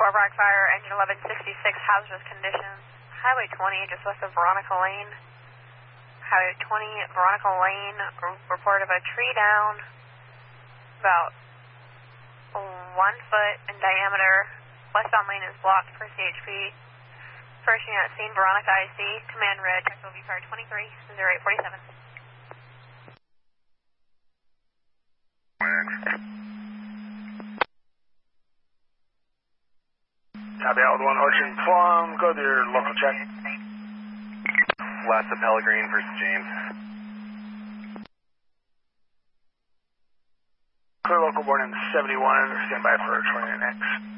Rock Fire, engine 1166, hazardous conditions. Highway 20, just west of Veronica Lane. Highway 20, Veronica Lane, report of a tree down, about 1 foot in diameter. Westbound lane is blocked for CHP. First unit seen, Veronica IC, command red, check will be fire 230847. Copy, Outwood 1, Orchard Plum, go to your local check. Last of Pellegrin versus James. Clear local board in 71, stand by for 29X.